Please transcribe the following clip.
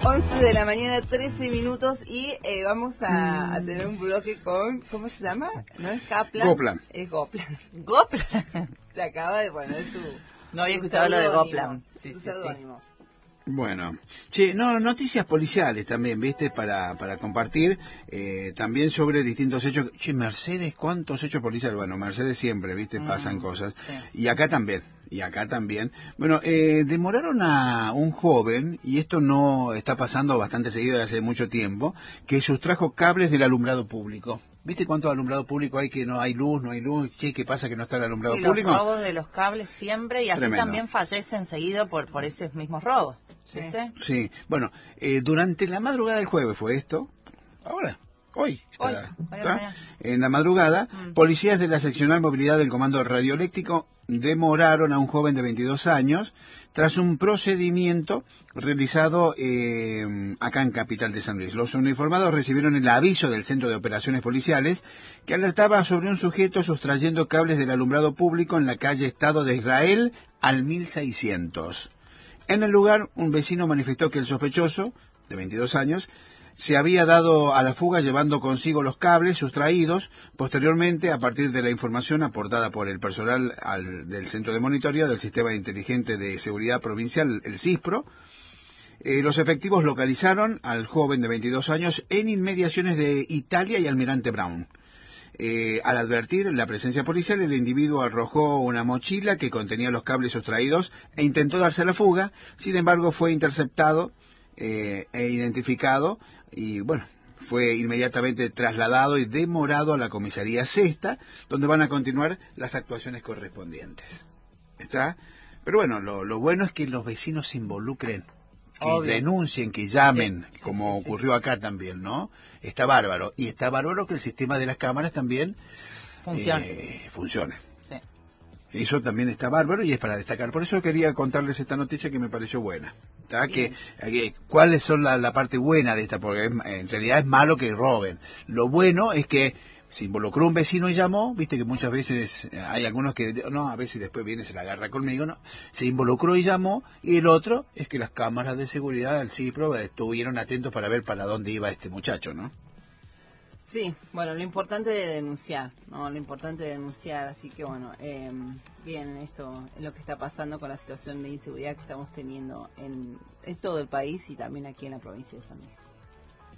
11 de la mañana, 13 minutos y vamos a tener un bloque con, ¿cómo se llama? ¿No es Kaplan? Goplan. Es Goplan. Goplan. Se acaba de poner su... No había escuchado lo de Goplan. Su seudónimo. Bueno, che, no, noticias policiales también, ¿viste? Para compartir, también sobre distintos hechos. Che, Mercedes, ¿cuántos hechos policiales? Bueno, Mercedes siempre, ¿viste? Pasan cosas. Sí. Y acá también. Bueno, demoraron a un joven, y esto no está pasando bastante seguido desde hace mucho tiempo, que sustrajo cables del alumbrado público. ¿Viste cuánto alumbrado público hay que no hay luz? Che, ¿qué pasa que no está el alumbrado público? Los robos de los cables siempre, y así Tremendo. también fallecen seguido por esos mismos robos. ¿Viste? Sí, bueno, durante la madrugada del jueves fue esto, hoy, Mañana. en la madrugada, policías de la seccional movilidad del Comando Radioeléctrico demoraron a un joven de 22 años tras un procedimiento realizado acá en Capital de San Luis. Los uniformados recibieron el aviso del Centro de Operaciones Policiales que alertaba sobre un sujeto sustrayendo cables del alumbrado público en la calle Estado de Israel al 1600. En el lugar, un vecino manifestó que el sospechoso, de 22 años, se había dado a la fuga llevando consigo los cables sustraídos. Posteriormente, a partir de la información aportada por el personal del Centro de Monitoreo del Sistema Inteligente de Seguridad Provincial, el CISPRO, los efectivos localizaron al joven de 22 años en inmediaciones de Italia y Almirante Brown. Al advertir la presencia policial, el individuo arrojó una mochila que contenía los cables sustraídos e intentó darse a la fuga. Sin embargo, fue interceptado e identificado y, bueno, fue inmediatamente trasladado y demorado a la comisaría Sexta, donde van a continuar las actuaciones correspondientes. ¿Está? Pero bueno, lo bueno es que los vecinos se involucren, que Obvio. denuncien, que llamen, Sí, como sí. ocurrió acá también, ¿no? Está bárbaro. Y está bárbaro que el sistema de las cámaras también funcione. Sí. Eso también está bárbaro y es para destacar. Por eso quería contarles esta noticia que me pareció buena. ¿Tá? ¿Cuáles son la parte buena de esta? Porque en realidad es malo que roben. Lo bueno es que se involucró un vecino y llamó. Viste que muchas veces hay algunos que, no, a veces después viene, se la agarra conmigo, no. Se involucró y llamó. Y el otro es que las cámaras de seguridad del CIPRO estuvieron atentos para ver para dónde iba este muchacho, ¿no? Sí, bueno, lo importante es denunciar, ¿no? Lo importante es denunciar, así que bueno, bien, esto es lo que está pasando con la situación de inseguridad que estamos teniendo en todo el país y también aquí en la provincia de San Luis.